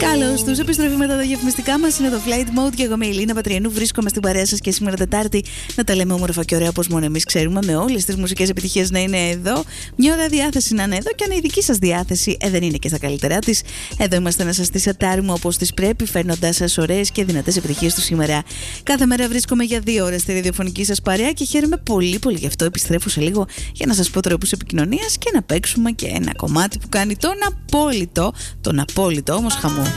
Καλώς τους, επιστροφή μετά τα διαφημιστικά μας. Είναι το Flight Mode και εγώ είμαι η Ελίνα Πατριανού. Βρίσκομαι στην παρέα σας και σήμερα Τετάρτη να τα λέμε όμορφα και ωραία όπως μόνο εμείς ξέρουμε, με όλες τις μουσικές επιτυχίες να είναι εδώ. Μια ωραία διάθεση να είναι εδώ και αν η δική σας διάθεση δεν είναι και στα καλύτερά της. Εδώ είμαστε να σας τις σετάρουμε όπως τις πρέπει, φέρνοντας σας ωραίες και δυνατές επιτυχίες του σήμερα. Κάθε μέρα βρίσκομαι για 2 ώρες στη ραδιοφωνική σας παρέα και χαίρομαι πολύ γι' αυτό. Επιστρέφω σε λίγο για να σας πω τρόπους επικοινωνίας και να παίξουμε και ένα κομμάτι που κάνει τον απόλυτο όμως χαμό.